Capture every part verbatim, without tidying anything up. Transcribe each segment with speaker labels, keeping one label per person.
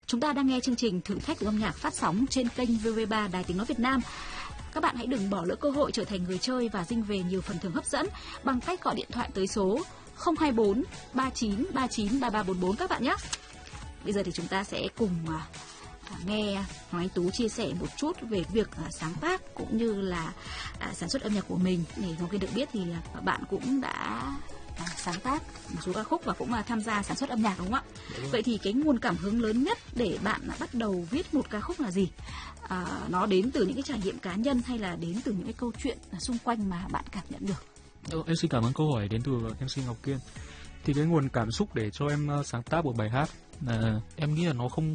Speaker 1: Chúng ta đang nghe chương trình Thử thách âm nhạc phát sóng trên kênh vê vê ba Đài Tiếng Nói Việt Nam. Các bạn hãy đừng bỏ lỡ cơ hội trở thành người chơi và dinh về nhiều phần thưởng hấp dẫn bằng cách gọi điện thoại tới số không hai bốn ba chín ba chín ba ba bốn bốn các bạn nhé. Bây giờ thì chúng ta sẽ cùng nghe Hoàng Anh Tú chia sẻ một chút về việc sáng tác cũng như là sản xuất âm nhạc của mình. Để Ngọc Kiên được biết thì bạn cũng đã sáng tác một số ca khúc và cũng tham gia sản xuất âm nhạc, đúng không ạ? Đúng. Vậy thì cái nguồn cảm hứng lớn nhất để bạn bắt đầu viết một ca khúc là gì? À, nó đến từ những cái trải nghiệm cá nhân hay là đến từ những cái câu chuyện xung quanh mà bạn cảm nhận được?
Speaker 2: Em xin cảm ơn câu hỏi đến từ em xê Ngọc Kiên. Thì cái nguồn cảm xúc để cho em sáng tác một bài hát, à, em nghĩ là nó không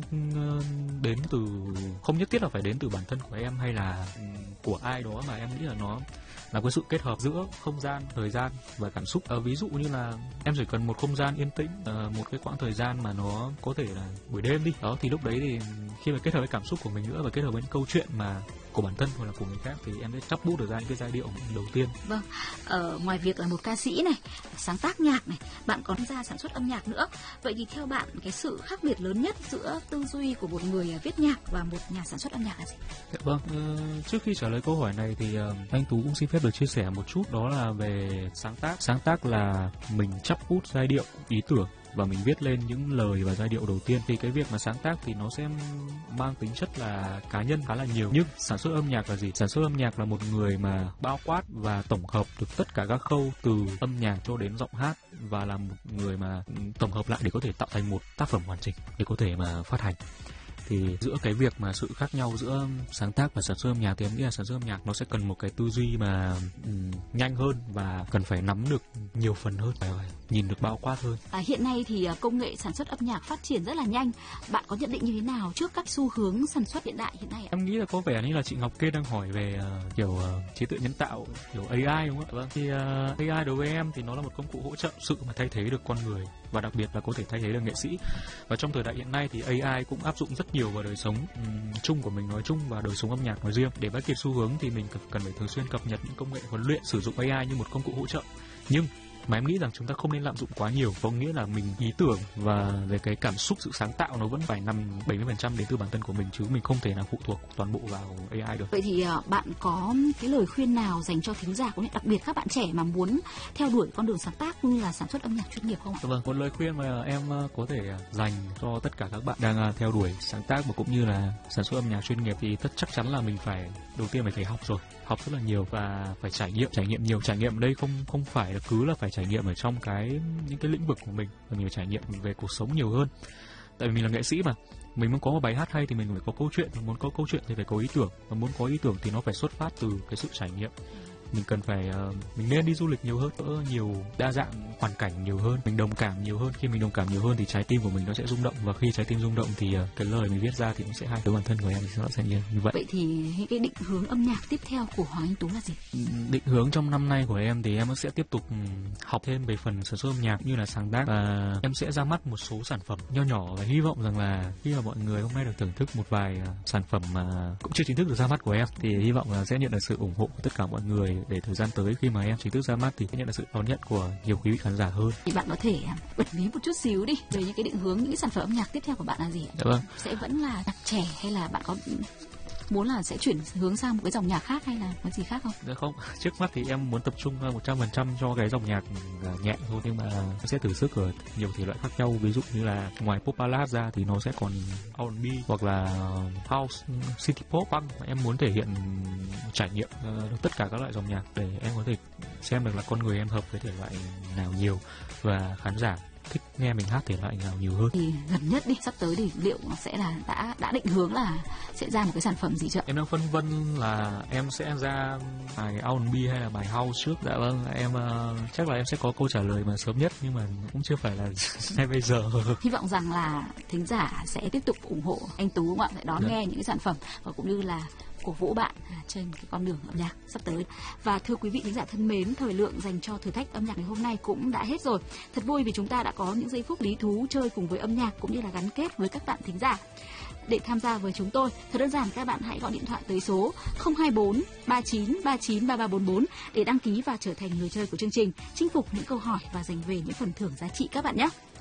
Speaker 2: đến từ, không nhất thiết là phải đến từ bản thân của em hay là của ai đó, mà em nghĩ là nó là cái sự kết hợp giữa không gian, thời gian và cảm xúc. À, ví dụ như là em chỉ cần một không gian yên tĩnh, à, một cái quãng thời gian mà nó có thể là buổi đêm đi, đó thì lúc đấy thì khi mà kết hợp với cảm xúc của mình nữa và kết hợp với những câu chuyện mà của bản thân hoặc là của người khác thì em sẽ chắp bút được ra những cái giai điệu đầu tiên.
Speaker 1: Vâng, ờ, ngoài việc là một ca sĩ này, sáng tác nhạc này, bạn còn ra sản xuất âm nhạc nữa. Vậy thì theo bạn cái sự khác biệt lớn nhất giữa tư duy của một người viết nhạc và một nhà sản xuất âm nhạc là gì?
Speaker 2: Dạ, vâng, ờ, trước khi trả lời câu hỏi này thì uh, anh Tú cũng xin phép được chia sẻ một chút, đó là về sáng tác. Sáng tác là mình chắp bút giai điệu, ý tưởng và mình viết lên những lời và giai điệu đầu tiên. Thì cái việc mà sáng tác thì nó sẽ mang tính chất là cá nhân khá là nhiều. Nhưng sản xuất âm nhạc là gì? Sản xuất âm nhạc là một người mà bao quát và tổng hợp được tất cả các khâu từ âm nhạc cho đến giọng hát, và là một người mà tổng hợp lại để có thể tạo thành một tác phẩm hoàn chỉnh để có thể mà phát hành. Thì giữa cái việc mà sự khác nhau giữa sáng tác và sản xuất âm nhạc thì em nghĩ là sản xuất âm nhạc nó sẽ cần một cái tư duy mà um, nhanh hơn và cần phải nắm được nhiều phần hơn, phải nhìn được bao quát hơn.
Speaker 1: À, hiện nay thì công nghệ sản xuất âm nhạc phát triển rất là nhanh. Bạn có nhận định như thế nào trước các xu hướng sản xuất hiện đại hiện nay ạ?
Speaker 2: Em nghĩ là có vẻ như là chị Ngọc Kiên đang hỏi về uh, kiểu uh, trí tuệ nhân tạo, kiểu a i đúng không ạ? Vâng. Thì uh, a i đối với em thì nó là một công cụ hỗ trợ sự mà thay thế được con người, và đặc biệt là có thể thay thế được nghệ sĩ. Và trong thời đại hiện nay thì a i cũng áp dụng rất nhiều vào đời sống um, chung của mình nói chung và đời sống âm nhạc nói riêng. Để bắt kịp xu hướng thì mình cần phải thường xuyên cập nhật những công nghệ huấn luyện sử dụng a i như một công cụ hỗ trợ. Nhưng mà em nghĩ rằng chúng ta không nên lạm dụng quá nhiều, có nghĩa là mình ý tưởng và về cái cảm xúc, sự sáng tạo nó vẫn phải nằm bảy mươi phần trăm đến từ bản thân của mình, chứ mình không thể nào phụ thuộc toàn bộ vào a i được.
Speaker 1: Vậy thì uh, bạn có cái lời khuyên nào dành cho thính giả, cũng như đặc biệt các bạn trẻ mà muốn theo đuổi con đường sáng tác cũng như là sản xuất âm nhạc chuyên nghiệp không ạ?
Speaker 2: Vâng, một lời khuyên mà em có thể dành cho tất cả các bạn đang theo đuổi sáng tác và cũng như là sản xuất âm nhạc chuyên nghiệp thì tất chắc chắn là mình phải đầu tiên mình phải học rồi, học rất là nhiều và phải trải nghiệm, trải nghiệm nhiều. Trải nghiệm ở đây không không phải là cứ là phải trải nghiệm ở trong cái những cái lĩnh vực của mình, mà mình phải trải nghiệm về cuộc sống nhiều hơn. Tại vì mình là nghệ sĩ mà, mình muốn có một bài hát hay thì mình phải có câu chuyện, mình muốn có câu chuyện thì phải có ý tưởng, và muốn có ý tưởng thì nó phải xuất phát từ cái sự trải nghiệm. Mình cần phải uh, mình nên đi du lịch nhiều hơn, có nhiều đa dạng hoàn cảnh nhiều hơn, mình đồng cảm nhiều hơn. Khi mình đồng cảm nhiều hơn thì trái tim của mình nó sẽ rung động, và khi trái tim rung động thì uh, cái lời mình viết ra thì nó sẽ hay. Với bản thân của em thì nó sẽ như vậy.
Speaker 1: Vậy thì những cái định hướng âm nhạc tiếp theo của Hoàng Anh Tú là gì?
Speaker 2: Định hướng trong năm nay của em thì em sẽ tiếp tục học thêm về phần sản xuất âm nhạc như là sáng tác, và em sẽ ra mắt một số sản phẩm nho nhỏ, và hy vọng rằng là khi mà mọi người hôm nay được thưởng thức một vài uh, sản phẩm mà cũng chưa chính thức được ra mắt của em thì hy vọng là sẽ nhận được sự ủng hộ của tất cả mọi người, để thời gian tới khi mà em chính thức ra mắt thì sẽ nhận được sự đón nhận của nhiều quý vị khán giả hơn.
Speaker 1: Thì bạn có thể bật mí một chút xíu đi về những cái định hướng, những cái sản phẩm âm nhạc tiếp theo của bạn là gì ạ?
Speaker 2: Dạ vâng.
Speaker 1: Sẽ vẫn là nhạc trẻ hay là bạn có muốn là sẽ chuyển hướng sang một cái dòng nhạc khác hay là cái gì khác không?
Speaker 2: Dạ không, trước mắt thì em muốn tập trung một trăm phần trăm cho cái dòng nhạc nhẹ thôi, nhưng mà em sẽ thử sức ở nhiều thể loại khác nhau. Ví dụ như là ngoài pop ballad ra thì nó sẽ còn R and B hoặc là house, city pop, punk. Em muốn thể hiện trải nghiệm uh, tất cả các loại dòng nhạc để em có thể xem được là con người em hợp với thể loại nào nhiều và khán giả thích nghe mình hát thể loại nào nhiều hơn.
Speaker 1: Thì gần nhất đi, sắp tới thì liệu sẽ là đã đã định hướng là sẽ ra một cái sản phẩm gì chưa?
Speaker 2: Em đang phân vân là em sẽ ra bài R and B hay là bài house trước. Dạ vâng, em uh, chắc là em sẽ có câu trả lời mà sớm nhất, nhưng mà cũng chưa phải là ngay bây giờ.
Speaker 1: Hy vọng rằng là thính giả sẽ tiếp tục ủng hộ anh Tú, đúng không ạ? Sẽ đón Đấy. nghe những cái sản phẩm và cũng như là cổ vũ bạn trên cái con đường âm nhạc sắp tới. Và thưa quý vị thính giả thân mến, thời lượng dành cho thử thách âm nhạc ngày hôm nay cũng đã hết rồi. Thật vui vì chúng ta đã có những giây phút lý thú chơi cùng với âm nhạc cũng như là gắn kết với các bạn thính giả. Để tham gia với chúng tôi, thật đơn giản, các bạn hãy gọi điện thoại tới số không hai bốn ba chín ba chín ba ba bốn bốn để đăng ký và trở thành người chơi của chương trình, chinh phục những câu hỏi và giành về những phần thưởng giá trị các bạn nhé.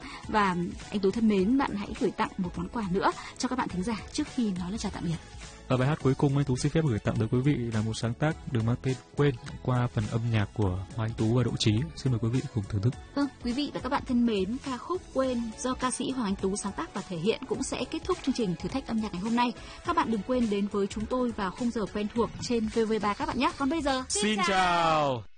Speaker 1: Và anh Tú thân mến, bạn hãy gửi tặng một món quà nữa cho các bạn thính giả trước khi nói lời chào tạm biệt.
Speaker 2: Và bài hát cuối cùng anh Tú xin phép gửi tặng tới quý vị là một sáng tác được mang tên Quên qua phần âm nhạc của Hoàng Anh Tú và Đỗ Trí. Xin mời quý vị cùng thưởng thức.
Speaker 1: Vâng, quý vị và các bạn thân mến, ca khúc Quên do ca sĩ Hoàng Anh Tú sáng tác và thể hiện cũng sẽ kết thúc chương trình thử thách âm nhạc ngày hôm nay. Các bạn đừng quên đến với chúng tôi vào khung giờ quen thuộc trên vê o vê ba các bạn nhé. Còn bây giờ,
Speaker 2: xin chào.